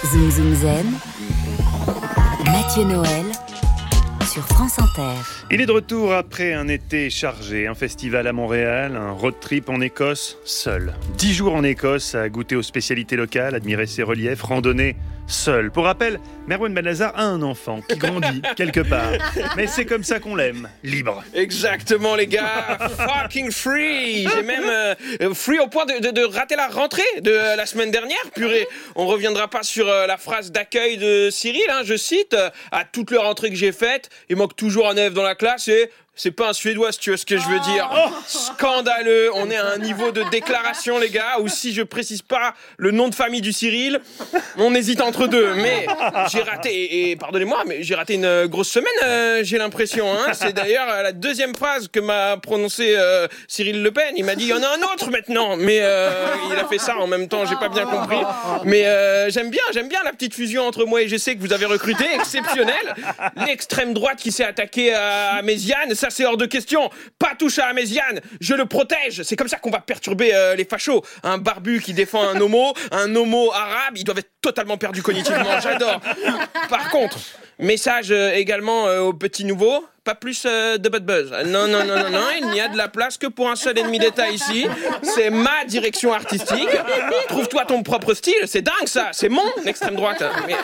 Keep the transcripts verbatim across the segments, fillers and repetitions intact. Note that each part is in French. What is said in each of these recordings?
Zoom Zoom Zen, Mathieu Noël sur France Inter. Il est de retour après un été chargé, un festival à Montréal, un road trip en Écosse, seul. Dix jours en Écosse à goûter aux spécialités locales, admirer ses reliefs, randonner seul. Pour rappel, Merwan Benazar a un enfant qui grandit quelque part. Mais c'est comme ça qu'on l'aime, libre. Exactement les gars, fucking free. J'ai même euh, free au point de, de, de rater la rentrée de euh, la semaine dernière. Purée, on reviendra pas sur euh, la phrase d'accueil de Cyril, hein, je cite, euh, à toute la rentrée que j'ai faite, il manque toujours un élève dans la classe et... C'est pas un Suédois, si tu vois ce que je veux dire. Oh, scandaleux. On est à un niveau de déclaration, les gars, où si je précise pas le nom de famille du Cyril, on hésite entre deux. Mais j'ai raté, et, et pardonnez-moi, mais j'ai raté une grosse semaine, euh, j'ai l'impression. Hein. C'est d'ailleurs la deuxième phrase que m'a prononcée euh, Cyril Le Pen. Il m'a dit, il y en a un autre maintenant. Mais euh, il a fait ça en même temps, j'ai pas bien compris. Mais euh, j'aime bien, j'aime bien la petite fusion entre moi et G C que vous avez recruté, exceptionnelle. L'extrême droite qui s'est attaquée à Méziane, ça c'est hors de question. Pas touche à Méziane, je le protège. C'est comme ça qu'on va perturber euh, les fachos. Un barbu qui défend un homo, un homo arabe, ils doivent être totalement perdus cognitivement. J'adore. Par contre, message euh, également euh, aux petits nouveaux. Pas plus euh, de bad buzz. Non, non, non, non, non, il n'y a de la place que pour un seul ennemi d'État ici. C'est ma direction artistique. Trouve-toi ton propre style. C'est dingue, ça. C'est mon extrême droite. Mais...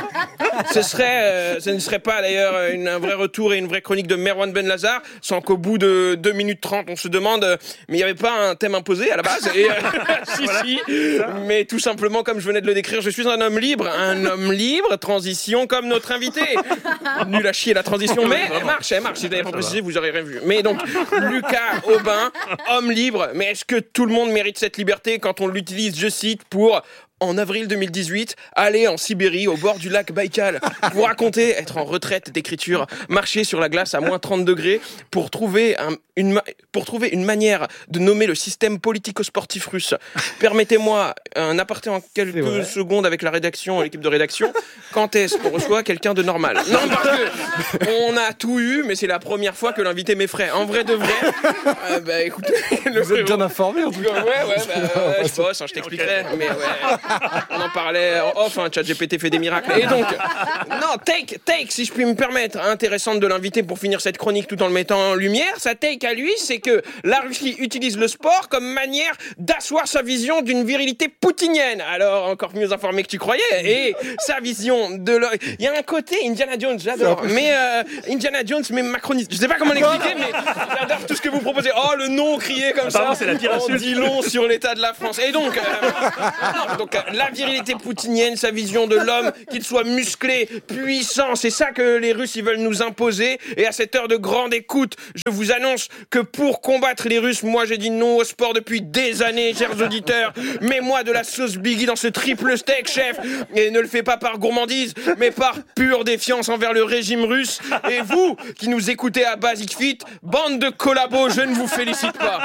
Ce serait, euh, ce ne serait pas d'ailleurs une, un vrai retour et une vraie chronique de Merwan Benazar sans qu'au bout de deux minutes trente, on se demande, euh, mais il n'y avait pas un thème imposé à la base. Et, euh, si, voilà. si. Mais tout simplement, comme je venais de le décrire, je suis un homme libre. Un homme libre, transition comme notre invité. Nul à chier la transition, mais elle marche. Elle marche, si vous n'avez pas précisé, vous aurez rien vu. Mais donc, Lucas Aubin, homme libre, mais est-ce que tout le monde mérite cette liberté quand on l'utilise, je cite, pour... En avril deux mille dix-huit, aller en Sibérie, au bord du lac Baïkal, pour raconter être en retraite d'écriture, marcher sur la glace à moins trente degrés, pour trouver, un, une, pour trouver une manière de nommer le système politico-sportif russe. Permettez-moi un aparté en quelques secondes avec la rédaction, l'équipe de rédaction. Quand est-ce qu'on reçoit quelqu'un de normal ? Non, parce que on a tout eu, mais c'est la première fois que l'invité m'effraie. En vrai de vrai, euh, bah écoutez... Le Vous êtes bien informé en tout cas. Ouais, ouais, bah, ouais je bosse, hein, je t'expliquerai, okay. Mais ouais... On en parlait en off, hein, ChatGPT fait des miracles. Et donc, non, take, take, si je puis me permettre, intéressante de l'inviter pour finir cette chronique tout en le mettant en lumière. Sa take à lui, c'est que la Russie utilise le sport comme manière d'asseoir sa vision d'une virilité poutinienne. Alors, encore mieux informé que tu croyais. Et sa vision de... Le... Il y a un côté Indiana Jones, j'adore. Mais euh, Indiana Jones, mais macroniste. Je sais pas comment l'expliquer, mais j'adore tout ce que vous proposez. Oh, le nom crié comme Apparemment, ça. C'est la pire on dit long sur l'état de la France. Et donc... Euh, donc la virilité poutinienne, sa vision de l'homme, qu'il soit musclé, puissant, c'est ça que les Russes ils veulent nous imposer. Et à cette heure de grande écoute, je vous annonce que pour combattre les Russes, moi j'ai dit non au sport depuis des années, chers auditeurs. Mets-moi de la sauce Biggie dans ce triple steak, chef. Et ne le fais pas par gourmandise, mais par pure défiance envers le régime russe. Et vous, qui nous écoutez à Basic Fit, bande de collabos, je ne vous félicite pas.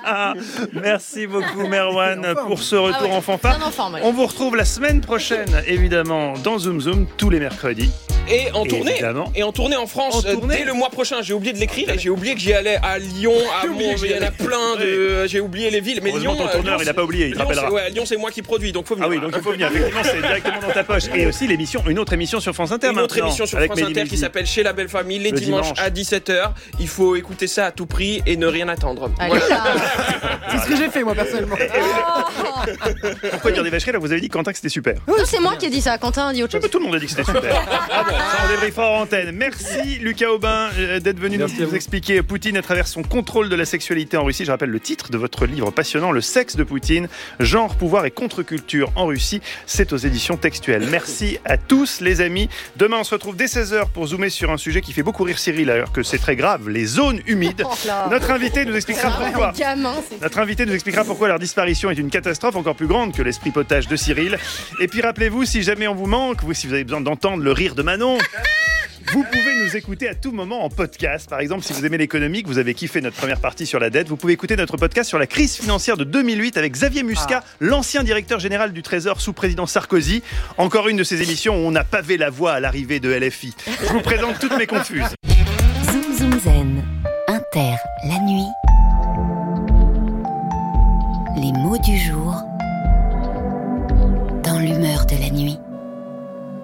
Merci beaucoup Merwan pour ce retour ah ouais, en fanfare. Ouais. On vous retrouve la semaine prochaine, évidemment, dans Zoom Zoom, tous les mercredis. Et en tournée, évidemment. et en tournée en France en tournée. Dès le mois prochain. J'ai oublié de l'écrire et j'ai oublié que j'y allais à Lyon, à Mont. Il y en a plein de. Oui. J'ai oublié les villes. Mais Lyon, ton tourneur, Lyon, il n'a pas oublié, il te rappellera. Ouais, Lyon, c'est moi qui produis, donc faut venir. Ah oui, donc il faut venir. Effectivement, c'est directement dans ta poche. Et aussi l'émission, une autre émission sur France Inter. Une autre émission sur France Inter qui s'appelle Chez la belle famille, les dimanches à dix-sept heures. Il faut écouter ça à tout prix et ne rien attendre. Voilà. C'est ce que j'ai fait moi personnellement. Pourquoi dire des vacheries là ? Vous avez dit Quentin que c'était super. Non, c'est moi qui ai dit ça. Quentin a dit autre chose. Tout le monde a dit que c'était super. Ah bon, ça on débriefera en antenne. Merci Lucas Aubin d'être venu Merci nous expliquer Poutine à travers son contrôle de la sexualité en Russie. Je rappelle le titre de votre livre passionnant, Le sexe de Poutine, genre, pouvoir et contre-culture en Russie. C'est aux éditions Textuelles. Merci à tous les amis. Demain on se retrouve dès seize heures pour zoomer sur un sujet qui fait beaucoup rire Cyril alors que c'est très grave, les zones humides. Notre invité nous expliquera pourquoi. Gamin, Notre invité nous expliquera pourquoi leur disparition est une catastrophe encore plus grande que l'esprit potage de Cyril. Et puis rappelez-vous, si jamais on vous manque, vous, si vous avez besoin d'entendre le rire de Manon, vous pouvez nous écouter à tout moment en podcast. Par exemple, si vous aimez l'économie, que vous avez kiffé notre première partie sur la dette, vous pouvez écouter notre podcast sur la crise financière de deux mille huit avec Xavier Muscat, ah. l'ancien directeur général du Trésor sous président Sarkozy. Encore une de ces émissions où on a pavé la voie à l'arrivée de L F I. Je vous présente toutes mes confuses. Zoom Zoom Zen, Inter, la nuit. Les mots du jour dans l'humeur de la nuit.